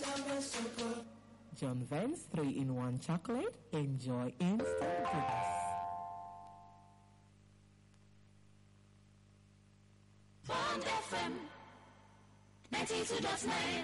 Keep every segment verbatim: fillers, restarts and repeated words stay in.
John Vance three in one chocolate. Enjoy instant goodness. Bond F M ninety-two point nine.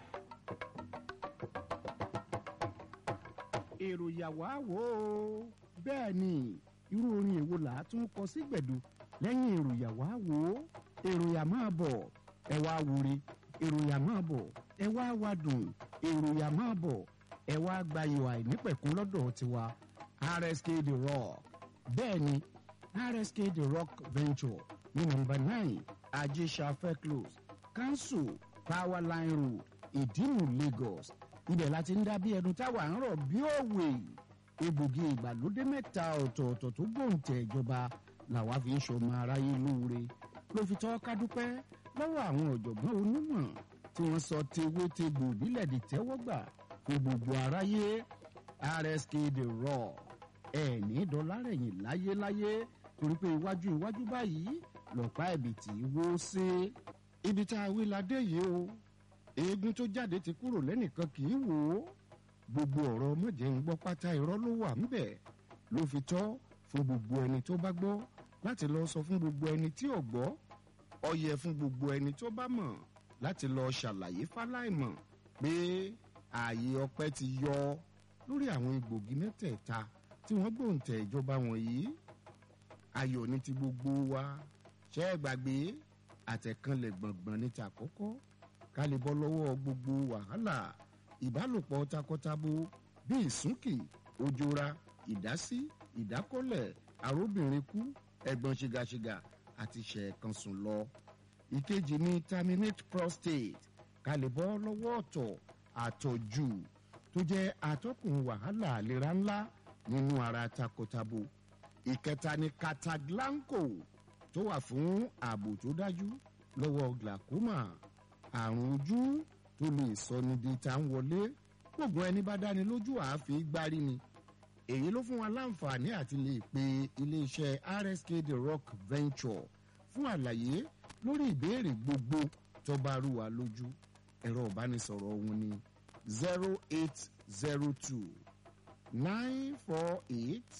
èrò ìyàwó àwò bẹ́ẹ̀ ni irú orin èwo là á tún kọ sí gbẹ̀du lẹ́yìn èrò ìyàwó àwò èrò ìyà máa bọ̀ ẹ wá wúre èrò ìyà máa bọ̀ ẹ wá wádùn èrò ìyà máa bọ̀ ẹ wá gbayò àìnípẹ̀kún lọ́dọ̀ tiwa R S K The Rock bẹ́ẹ̀ ni R S K The Rock Venture ní nọ́mbà nine Ajésafẹ́ close council Power Line Road Ìdìmú Lagos ibẹ̀ láti ń dá bí ẹnu táwa ń rọ̀ bí òwe egbògi ìgbàlódé mẹ́ta ọ̀tọ̀ọ̀tọ̀ tó gbòǹtẹ̀ ìjọba làwa fi ń ṣọmọ aráyé lóore ló fi tọ́ ká dúpẹ́ lọ́wọ́ àwọn ọ̀jọ̀gbọ́n onímọ̀ tí wọ́n sọ tewé tegbò bílẹ̀ di tẹ́wọ́gbà fún gbogbo aráyé R S K The Rock ẹ̀ ní dọ́là rẹ̀yìn láyéláyé torí pé iwájú iwájú báyìí lọ́pàá ẹ̀bìtì wó sí ibi tá a wí ládé yìí o eégún tó jáde ti kúrò lẹ́nìkan kì í wò ó gbogbo ọ̀rọ̀ mọ̀jẹ̀ ń gbọ́ pátá irọ́ ló wà ńbẹ̀ ló fi tọ́ fún gbogbo ẹni tó bá gbọ́ láti lọ sọ fún gbogbo ẹni tí ò gbọ́ ó yẹ fún gbogbo ẹni tó bá mọ̀ láti lọ ṣàlàyé fáláìmọ̀ pé ààyè ọpẹ́ ti yọ lórí àwọn egbògi mẹ́tẹ̀ẹ̀ta tí wọ́n gbòǹtẹ̀ ìjọba wọ̀nyí ayọ̀ ní ti gbogbo wa ṣẹ́ ẹ gbàgbé àtẹ̀kànlẹ̀ gbọ̀ngbọ̀n ní ti àkọ́kọ́ ká lè bọ́ lọ́wọ́ gbogbo wàhálà ìbálòpọ̀ takọtabo bíi ìsúnkì òjòra ìdásí ìdákọ́lẹ̀ àróbìnrin kú ẹ̀gbọ́n ṣìgàṣìgà àti ṣẹ̀ẹ̀kansùn lọ. ìkejì ni terminate prostate ká lè bọ́ lọ́wọ́ ọ̀tọ̀ àtọ̀jù tó jẹ́ atọ́kùn wàhálà àlera ńlá nínú ara takọtabo. ìkẹta ni cataglanco tó wà fún ààbò tó dájú lọ́wọ́ glaucoma àrùn ojú tó lè sọ ní di ta ń wọlé gbogbo ẹni bá dáni lójú àáfin gbárí ni èyí ló fún wa láǹfààní àti lè pe iléeṣẹ́ R S K The Rock Venture fún àlàyé lórí ìbéèrè gbogbo tó bá rú wa lójú ẹ̀rọ ìbánisọ̀rọ̀ wọn ni zero eight zero two nine four eight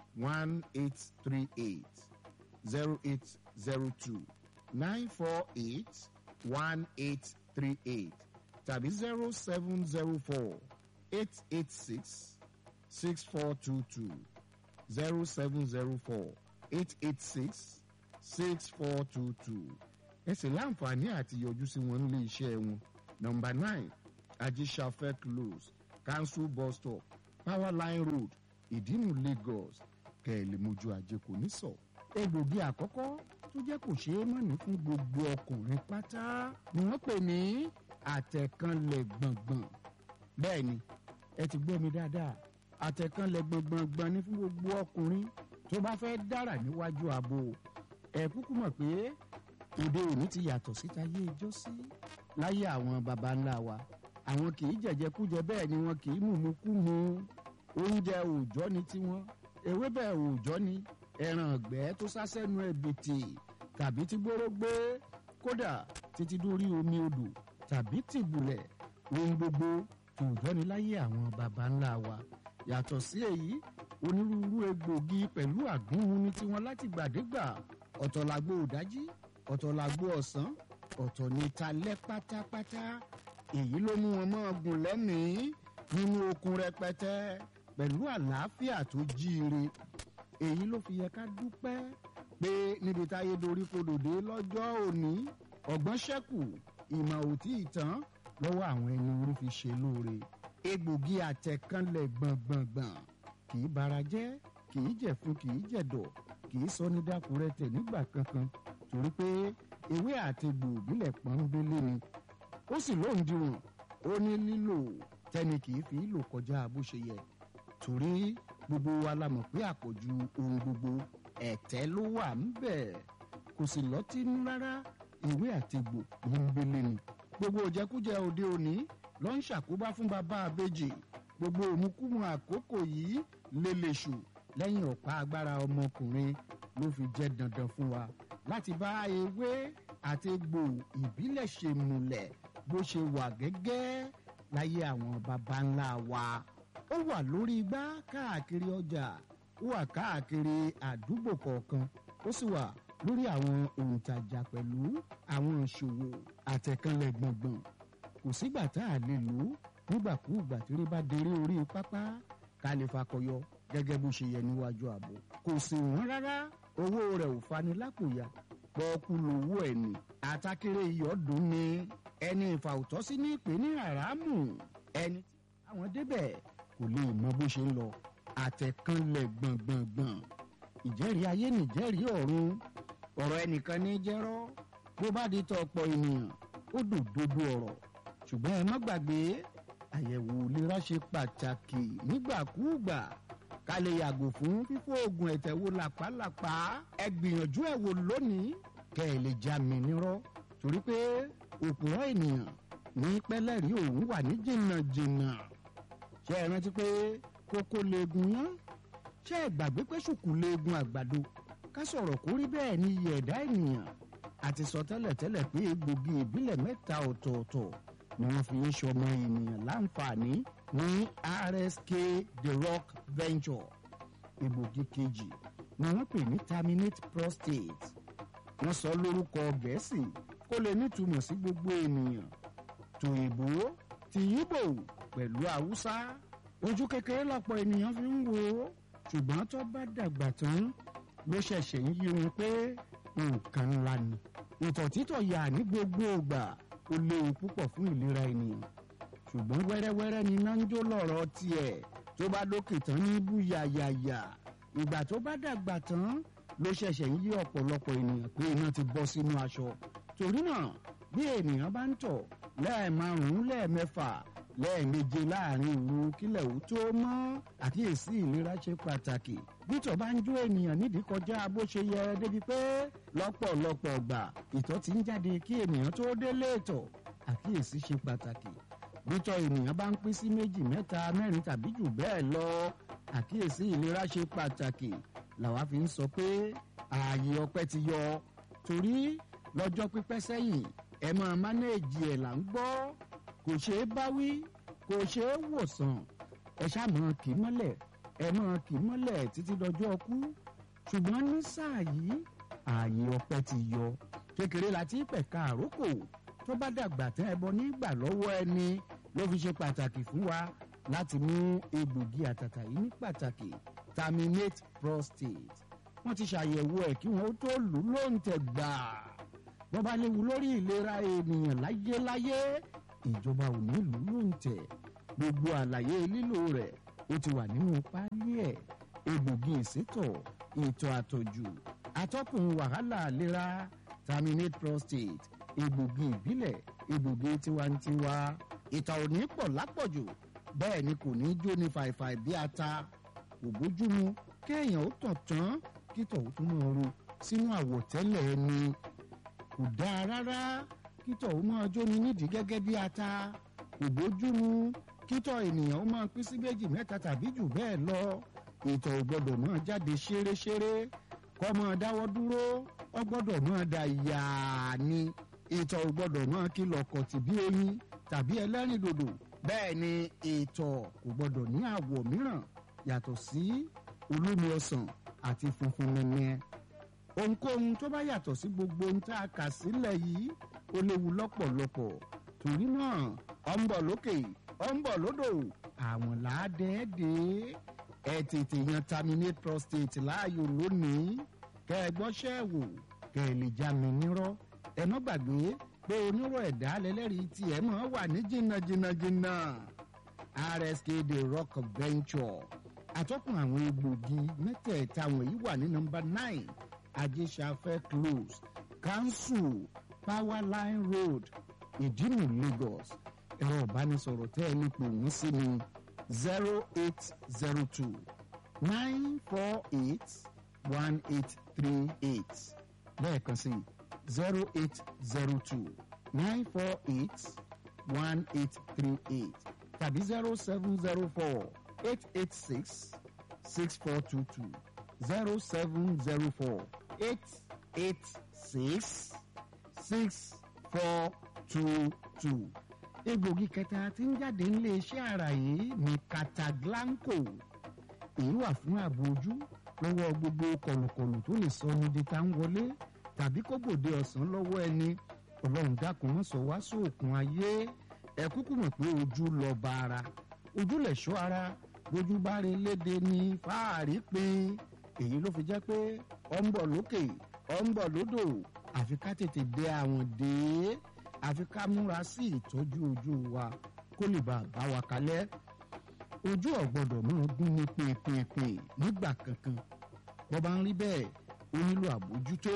one eight three eight zero eight zero two nine four eight one eight three eight tàbí zero seven zero four eight eight six six four two two zero seven zero four eight eight six six four two two ẹ sì láǹfààní àti yọjú sí wọn nílé iṣẹ́ wọn nọ́mbà nine Ajésafẹ́ close council bus stop Power Line Road Ìdìmú Lagos kẹ́ẹ̀lì mojú ajé kò ní sọ. egbògi àkọ́kọ́ tó jẹ́ kò ṣeé mọ̀ní fún gbogbo ọkùnrin pátá ni wọ́n pè ní àtẹ̀kànlẹ̀ gbọ̀ngbọ̀n bẹ́ẹ̀ ni ẹ ti gbọ́ mi dáadáa àtẹ̀kànlẹ̀ gbọ̀ngbọ̀ngbọ̀n ni fún gbogbo ọkùnrin tó bá fẹ́ dára níwájú abo ẹ kúkú mọ̀ pé òde òní ti yàtọ̀ síta yé ijó sí láyé àwọn baba ńlá wa àwọn kì í jẹ̀jẹ̀kújẹ bẹ́ẹ̀ ni wọn kì í mùmúkúmu oúnjẹ òòjọ́ ni tiwọn ewébẹ̀ òòjọ́ ni ẹran ọ̀gbẹ́ tó sásẹ́nu ẹ̀bìtì tàbí tí gbóró gbé kódà títí dórí omi odò tàbí tìbùlẹ̀ ohun gbogbo tòòjọ́ ni láyé àwọn baba ńlá wa yàtọ̀ sí èyí onírúurú egbògi pẹ̀lú àgúnmu ní tiwọn láti gbàdégbà ọ̀tọ̀ làgbo òdájí ọ̀tọ̀ làgbo ọ̀sán ọ̀tọ̀ ní talẹ́ pátápátá èyí ló mú wọn máa gùn lẹ́mìí nínú okun rẹpẹtẹ pẹ̀lú àlàáfíà tó jíire èyí ló fi yẹ ká dúpẹ́ pé níbi táyé dorí kodòdé lọ́jọ́ òní ọgbọ́n ṣẹ́kù ìmọ̀ òtí ìtàn lọ́wọ́ àwọn ẹni orí fi ṣe lóore egbògi àtẹ̀kànlẹ̀ gbọ̀ngbọ̀ngbọ̀n kì í bara jẹ́ kì í jẹ̀fun kì í jẹ̀dọ̀ kì í sọ ní dákúrẹ́tẹ̀ nígbà kankan torí pé ewé àti gbòòbílẹ̀ pọ́nbélé ni ó sì lóǹdíwọ̀n ó ní lílò tẹ́ni kì í fi lò kọjá bó ṣe yẹ torí gbogbo wa la mọ̀ pé àpọ̀jù ohun gbogbo ẹ̀tẹ́ ló wà ńbẹ̀ kò sì lọ́tí nú rárá ewé àti gbò pọ́nbélé ni gbogbo òjẹkújẹ òde òní ló ń ṣàkóbá fún bàbá àbèjì gbogbo òmùkúmu àkókò yìí lélẹ̀ṣù lẹ́yìn ọ̀pá agbára ọmọkùnrin ló fi jẹ́ dandan fún wa láti bá ewé àti egbò ìbílẹ̀ ṣe múlẹ̀ bó ṣe wà gẹ́gẹ́ láyé àwọn baba ńlá wa ó wà lórí igbá káàkiri ọjà ó wà káàkiri àdúgbò kọ̀ọ̀kan ó sì wà lórí àwọn òǹtajà pẹ̀lú àwọn ìṣòwò àtẹ̀kànlẹ̀ gbọ̀ngbọ̀n kò sígbà tá a lè lò ó nígbàkúùgbà tí rí bá déré orí pápá ká lè fakọyọ gẹ́gẹ́ bó ṣe yẹ níwájú ààbò kò sì wọ́n rárá owó rẹ̀ ò fani lápòyà pọ́ọ́kú lówó ẹ̀ ní àtàkèrè ìyọ́dún ni ẹni ìfàwùtọ́sí ní ìpè ní àràmù ẹni tí àwọn débẹ̀ kò lè mọ bó ṣe ń lọ àtẹ̀kànlẹ̀ gbọ̀ngbọ̀ngbọ̀n ìjẹ́rìí ayé nìjẹ́rìí ọ̀run ọ̀rọ̀ ẹnìkan ní jẹ́rọ́ bó bá di tọ ọ̀pọ̀ ènìyàn ó dòdòdó ọ̀rọ̀ ṣùgbọ́n ẹ má gbàgbé àyẹ̀wò ìlera ṣe pàtàkì nígbàkúùgbà ká lè yàgò fún fífò oògùn ẹ̀tẹ̀ wo làpálàpá ẹ gbìyànjú ẹ̀ wò lónìí kẹ́ ẹ lè já mi nírọ́ torí pé òpùrọ̀ ènìyàn ní pẹ́lẹ́rì òun wà ní jìnnàjìnnà ṣé ẹ rántí pé kókó leegun yán ṣé ẹ gbàgbé pé ṣùkú leegun àgbàdo ká sọ̀rọ̀ kó rí bẹ́ẹ̀ ní iye ẹ̀dá ènìyàn àti sọ tẹ́lẹ̀tẹ́lẹ̀ pé egbògi ìbílẹ̀ mẹ́ta ọ̀tọ̀ọ̀tọ̀ ni wọ́n fi ń ṣọmọ ènìyàn láǹfààní ní R S K The Rock Venture egbògi kejì ni wọ́n pè ní Terminate Prostate wọ́n sọ lórúkọ Gẹ̀ẹ́sì kó lè nítumọ̀ sí gbogbo ènìyàn tòyìnbó ti Yíbò pẹ̀lú Haúsá ojú kékeré lọ́pọ̀ ènìyàn fi ń wò ó ṣùgbọ́n tó bá dàgbà tán ló ṣẹ̀ṣẹ̀ ń yí wọn pé nǹkan ńlá ni ìtọ̀ títọ̀ yà ní gbogbo ìgbà ó léwu púpọ̀ fún ìlera ènìyàn ṣùgbọ́n wẹ́rẹ́wẹ́rẹ́ ni iná ń jó lọ́rọ̀ tiẹ̀ tó bá lókè tán ní bú yàyàyà ìgbà tó bá dàgbà tán ló ṣẹ̀ṣẹ̀ ń yí ọ̀pọ̀lọpọ̀ ènìyàn pé iná ti bọ́ sínú aṣọ torí náà bí ènìyàn bá ń tọ̀ lẹ́ẹ̀márùn-ún lẹ́ẹ̀mẹ́fà lẹ́ẹ̀méje láàrin òru kílẹ̀ ó tó mọ́ àkíyèsí ìlera ṣe pàtàkì bítọ̀ bá ń jó ènìyàn nídìí kọjá bó ṣe yẹ débi pé lọ́pọ̀lọpọ̀ ọgbà ìtọ̀ ti ń jáde kí ènìyàn tó délé ìtọ̀ àkíyèsí ṣe pàtàkì bítọ̀ ènìyàn bá ń pín sí méjì mẹ́ta mẹ́rin tàbí jù bẹ́ẹ̀ lọ àkíyèsí ìlera ṣe pàtàkì làwa fi ń sọ pé ààyè ọpẹ́ ti yọ torí lọ́jọ́ pípẹ́ sẹ́yìn ẹ máa mánéèjì ẹ̀ là ń gbọ́ kò ṣeé báwí kò ṣeé wòsàn ẹ ṣáà máa kì í mọ́lẹ̀ ẹ máa kì í mọ́lẹ̀ títí dọjọ́ ọkú ṣùgbọ́n ní sáà yìí ààyè ọpẹ́ ti yọ kékeré láti pẹ̀ka àrókò tó bá dàgbà tẹ́ ẹbọ nígbà lọ́wọ́ ẹni ló fi ṣe pàtàkì fún wa láti mú egbògi àtàtà yìí ní pàtàkì Terminate Prostate wọ́n ti ṣàyẹ̀wò ẹ̀ kí wọ́n tó lù ú lóǹtẹ̀ gbà wọ́n bá léwu lórí ìlera ènìyàn láyéláyé ìjọba ò ní lù ú lóǹtẹ̀ gbogbo àlàyé lílò rẹ̀ ó ti wà nínú páálí ẹ̀ egbògi ìsétọ̀ ìtọ̀ àtọ̀jù atọ́kùn wàhálà ìlera Terminate Prostate egbògi ìbílẹ̀ egbògi tiwantiwa ìtọ̀ ò ní pọ̀ lápọ̀jù bẹ́ẹ̀ ni kò ní jó ní fàìfàì bí ata kò bójúmu kéèyàn ó tàn tán kítọ̀ ó tún máa ro sínú àwọ̀tẹ́lẹ̀ ẹni kò dáa rárá kítọ̀ ó máa jóni nídìí gẹ́gẹ́ bí ata kò bójúmu kítọ̀ ènìyàn ó máa pín sí méjì mẹ́ta tàbí jù bẹ́ẹ̀ lọ ìtọ̀ ò gbọ́dọ̀ máa jáde ṣéréṣéré kó máa dáwọ́ dúró ó gbọ́dọ̀ máa da yàá ni ìtọ̀ ò gbọ́dọ̀ máa kìlọ̀ kọ̀tì bí oyin tàbí ẹlẹ́rìndòdò bẹ́ẹ̀ ni ìtọ̀ kò gbọ́dọ̀ ní àwọ̀ mìíràn yàtọ̀ sí olómi ọsàn àti funfun nẹ́nẹ́ ohunkóhun tó bá yàtọ̀ sí gbogbo ohun tá a kà sílẹ̀ yìí ó léwu lọ́pọ̀lọpọ̀ torí náà ó ń bọ̀ lókè ó ń bọ̀ lódò àwọn làádẹ́ẹ́dẹ́ ẹ tètè yan Terminate Prostate láàyò lónìí kẹ ẹ gbọ́ṣẹ́ wò kẹ ẹ lè já mi nírọ́ ẹ má gbàgbé pé onírọ̀ ẹ̀dá lẹ́lẹ́rìí tiẹ̀ mọ́ wà ní jìnnàjìnnàjìnnà R S K The Rock Venture àtọ́kùn àwọn egbògi mẹ́tẹ̀ẹ̀ta wọ̀nyí wà ní nọ́mbà nine Ajésafẹ́ Close Council Powerline Road Ìdínú Lagos ẹ̀rọ ìbánisọ̀rọ̀ tẹ́ ẹ ní pè wọ́n sí ní zero eight zero two nine four eight one eight three eight lẹ́ẹ̀kan sí zero eight zero two nine four eight one eight three eight tàbí zero seven zero four eight eight six six four two two zero seven zero four eight eight six six four two two egbògi kẹta tí ń jáde nílé iṣẹ́ ara yìí ní Cataglanco. Èyí wà fún ààbò ojú lọ́wọ́ gbogbo kọ̀lùkọ̀lù tó lè sọ ní di tá ń wọlé tàbí kó gbòde ọ̀sán lọ́wọ́ ẹni. Ọlọ́run dákun mọ́ sọ wá sóòkun ayé. Ẹ kúkú mọ̀ pé ojú lọ bá ara, ojú lẹ̀ ṣọ́ ara, ojú bá rí léde ní fáàrí pin. Èyí ló fi jẹ́ pé ọ ń bọ̀ lókè ọ ń bọ̀ lódò, àfi ká tètè dé àwọn dé, àfi ká múra sí ìtọ́jú ojú wa kó lè bá a bá wa kalẹ̀. Ojú ò gbọ́dọ̀ máa gún ní pèpèpè nígbà kankan. Bó bá ń rí bẹ́ẹ̀ ó nílò àbójútó.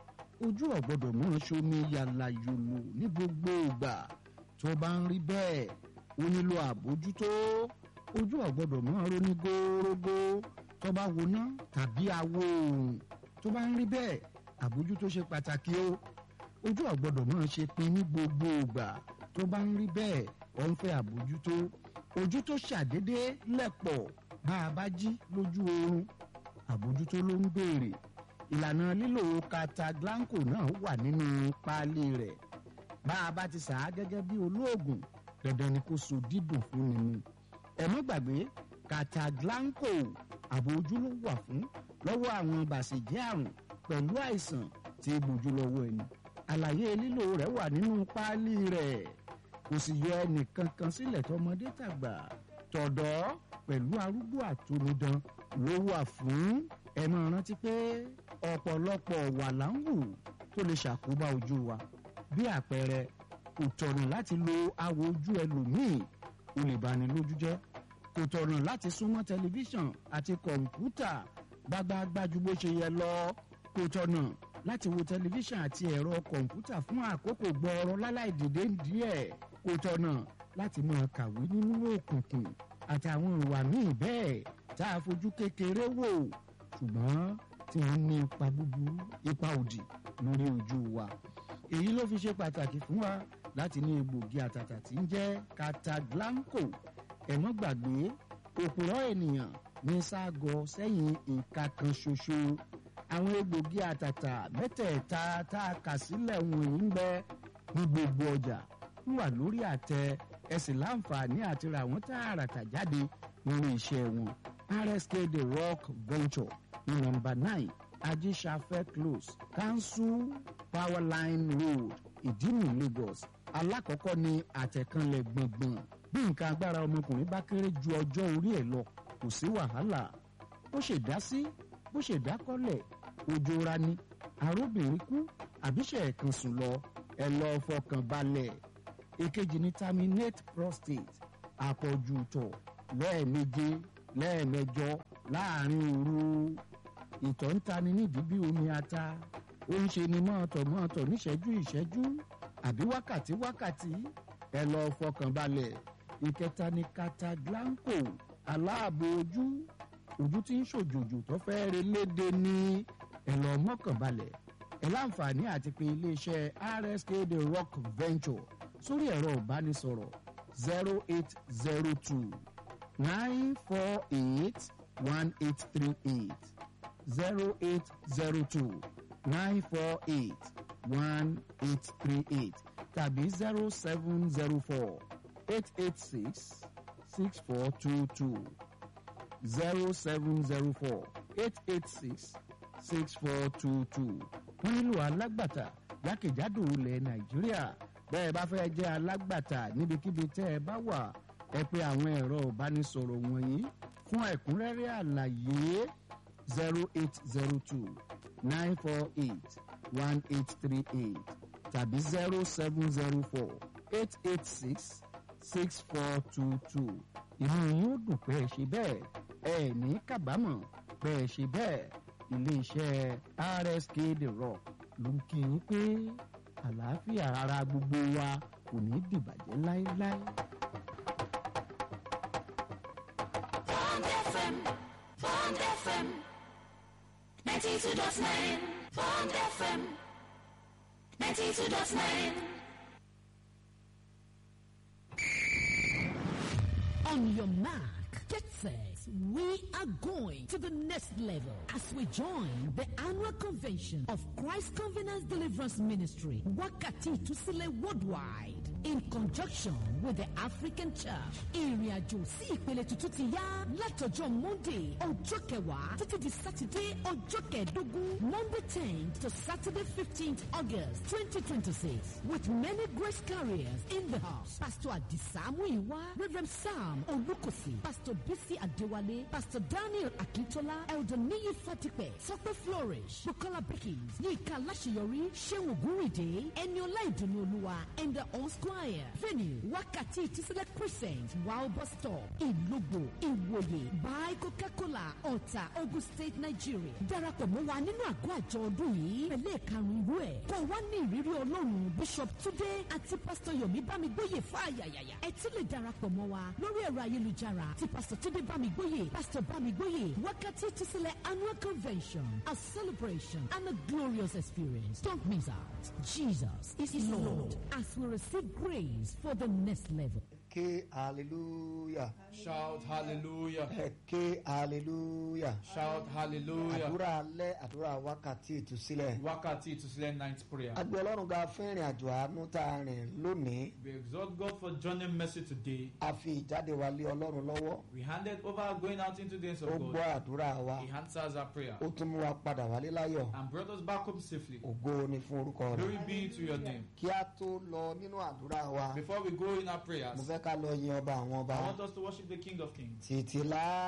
Ojú ò gbọ́dọ̀ máa ṣomi yàlà yòlò ní gbogbo ìgbà. Tó bá ń rí bẹ́ẹ̀ ó nílò àbójútó. Ojú ò gbọ́dọ̀ máa ronú górógó tó bá woná tàbí awo oòrùn. Tó bá ń rí bẹ́ẹ̀ àbójútó ṣe pàtàkì o. Ojú ò gbọ́dọ̀ máa ṣe pin ní gbogbo ìgbà. Tó bá ń rí bẹ́ẹ̀ ó ń fẹ́ àbójútó. Ojú tó ṣàdédé lẹ̀pọ̀ bá a bá jí lójú oorun, àbójútó ló ń béèrè. Ìlànà lílò Cataglanco náà wà nínú páálí rẹ̀. Bá a bá ti sà á gẹ́gẹ́ bí olóògùn, dandan ni kó so dídùn fún ni mu. Ẹ má gbàgbé Cataglanco ààbò ojú ló wà fún lọ́wọ́ àwọn bàṣẹ̀jẹ́ àrùn pẹ̀lú àìsàn tí í bojú lọ́wọ́ ẹni. Àlàyé lílò rẹ̀ wà nínú páálí rẹ̀. Kò sì yọ ẹnìkankan sílẹ̀ tọmọdé tàgbà, tọ̀dọ́ pẹ̀lú arúgbó àtòmídán ló wà fún. Ẹ máa rántí pé ọ̀pọ̀lọpọ̀ wà láǹwù tó lè ṣàkóbá ojú wa. Bí àpẹẹrẹ, kò tọ̀nà láti lo awò ojú ẹlòmíì, ó lè bani lójú jẹ́. Kò tọ̀nà láti súnmọ́ tẹlifíṣàn àti kọ̀ǹpútà gbágbáágbá ju bó ṣe yẹ lọ. Kò tọ̀nà láti wo tẹlifíṣàn àti ẹ̀rọ kọ̀ǹpútà fún àkókò gbọọrọ láláì dìde díẹ̀. Kò tọ̀nà láti máa kàwé nínú òkùnkùn àtàwọn ìwà míì bẹ́ẹ̀ tá a fojú kékeré wò ṣùgbọ́n tí wọ́n ní ipa búburú, ipa òdì lórí ojú wa. Èyí ló fi ṣe pàtàkì fún wa láti ní egbògi àtàtà tí ń jẹ́ Cataglanco. Ẹ má gbàgbé òpùrọ́ ènìyàn ní ságọ sẹ́yìn ìka kan ṣoṣo. Àwọn egbògi àtàtà mẹ́tẹ̀ẹ̀ta tá a kà sílẹ̀ wọ̀nyí ń bẹ ní gbogbo ọjà, ń wà lórí àtẹ. Ẹ sì láǹfààní àti ra àwọn tààràtà jáde nínú iṣẹ́ wọn. R S K The Rock Venture ní nọ́mbà nine Ajíṣafẹ́ Close, Council Powerline Road, Ìdímù, Lagos. Alákọ̀ọ́kọ́ ni àtẹ̀kànlẹ̀ gbọ̀ngbọ̀n. Bí nǹkan agbára ọmọkùnrin bá kéré ju ọjọ́ orí ẹ̀ lọ, kò sí wàhálà. Bó ṣe dá sí, bó ṣe dákọ́lẹ̀, ojú ra ni, arúbìnrin kú, àbíṣe ẹ̀kan sùn lọ, ẹ lọ fọkàn balẹ̀. Èkejì ni terminate prostate, àpọ̀jù ìtọ̀ lẹ́ẹ̀méje lẹ́ẹ̀mẹjọ láàrin òru. Ìtọ̀ ń tani nídìí bí omi ata. Ó ń ṣe ni mọ́ọ̀tọ̀ mọ́ọ̀tọ̀ níṣẹ́jú ìṣẹ́jú àbí wákàtí wákàtí. Ẹ lọ fọkàn balẹ̀. Ìkẹta ni Cataglanco, aláàbò ojú. Ojú tí ń ṣòjòjò tó fẹ́ re léde ní. Ẹ lọ mọ́kàn balẹ̀. Ẹ láǹfààní àti pé iléeṣẹ́ R S K The Rock Venture sórí ẹ̀rọ ìbánisọ̀rọ̀ zero eight zero two nine four eight one eight three eight zero eight zero two nine four eight one eight three eight tàbí zero seven zero four eight eight six six four two two zero seven zero four eight eight six six four two two. Wọ́n nílò alágbàtà jákèjádò ilẹ̀ Nàìjíríà. Bẹ́ẹ̀ bá fẹ́ jẹ́ alágbàtà níbikíbi tẹ́ ẹ bá wà, ẹ pè àwọn ẹ̀rọ ìbánisọ̀rọ̀ wọ̀nyí fún ẹ̀kúnrẹ́rẹ́ àlàyé zero eight zero two nine four eight one eight three eight tàbí zero seven zero four eight eight six six four two two. Inú yóò dùn pé ẹ ṣe bẹ́ẹ̀, ẹ ní kábàámọ̀ pé ẹ ṣe bẹ́ẹ̀. Ilé-iṣẹ́ R S K The Rock ló ń kí yín pé àlàáfíà ara gbogbo wa kò ní dìbàjẹ́ láéláé. Bond F M, Bond F M, ninety-two point nine. Bond F M, ninety-two point nine. On your mark, get set. We are going to the next level as we join the annual convention of Christ Covenant Deliverance Ministry, Wakati Tusile Worldwide. in conjunction with the African Church. Ìrìn àjò sí ìpele tuntun ti yá látọjọ́ Monday ọjọ́ kẹwàá títí di Saturday ọjọ́ kẹẹ̀dógún Monday tenth to Saturday fifteenth August twenty twenty-six with many grace carriers in the house. Pastor Adisa Muyiwa, Reverend Sam Olukosi, Pastor Bisi Adewale, Pastor Daniel Akintola, Elder Niyi Fatipe, Sope Flourish, Bukola Bekins, Yika Lashiyori, Shehu Guride, Eniola Idunoluwa, and the All Squire. Venue, Wakati Tisile Crescent, Wow Bus Stop, Ilobo, Iwoye, by Coca-Cola, Ota, Ogun State, Nigeria. Darapọ̀ mọ́ wa nínú àgọ́ àjọ ọdún yìí. Pẹ̀lú ẹ̀karùn-ún irú ẹ̀. Kò wá ní ìrírí Ọlọ́run Bishop Túndé àti Pastor Yomi Bámigbóyè fáyàyàyà. Ẹ tún lè darapọ̀ mọ́ wa lórí ẹ̀rọ ayélujára ti Pastor Túndé Bámigbóyè, Pastor Bámigbóyè, Wákàtí Tísílẹ̀ Annual Convention, a celebration and a glorious experience. Don't miss out. Jesus is Lord as we receive grace for the next level. Ké hallelujah. Shout hallelujah. Ké hallelujah. Shout hallelujah. Àdúrà alẹ́, àdúrà wákàtí ìtúsílẹ̀. Wákàtí ìtúsílẹ̀ night prayer. A gbé Ọlọ́run ga fún ìrìn àjò àánú tá a rìn lónìí. We exalt God for journeying mercy today. A fi ìjáde wa lé Ọlọ́run lọ́wọ́. We handed over our going out into the days of Ó God. gbọ́ àdúrà wa. He answers our prayer Ó tún mú wa padà wálé láyọ̀. and brought us back home safely. Ògo ni fún orúkọ rẹ̀. Glory be to your name. Kí a tó lọ nínú àdúrà wa, Before we go in our prayers, mo fẹ́ ká lọ yin ọba àwọn ọba. I want us to worship the King of Kings. Títí láé.